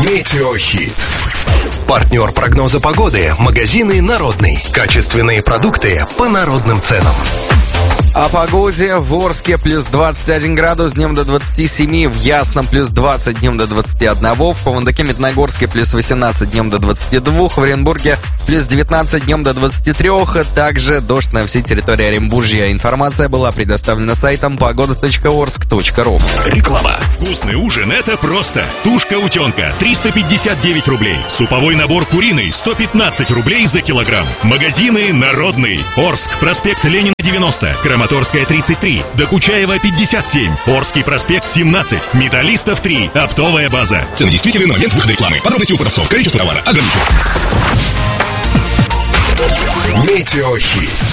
Метеохит. Партнер прогноза погоды. Магазины «Народный». Качественные продукты по народным ценам. О погоде. В Орске плюс 21 градус, днем до 27. В Ясном плюс 20, днем до 21. В Павлодар-Медногорске плюс 18, днем до 22. В Оренбурге плюс 19, днем до 23. Также дождь на всей территории Оренбуржья. Информация была предоставлена сайтом погода.орск.ру. Реклама. Вкусный ужин — это просто. Тушка утенка — 359 рублей. Суповой набор куриный — 115 рублей за килограмм. Магазины «Народный». Орск, проспект Ленина, 90. Краматорская, 33. Докучаева, 57. Орский проспект, 17. Металлистов, 3. Оптовая база. Цены действительны на момент выхода рекламы. Подробности у продавцов. Количество товара ограничено. Метеохит.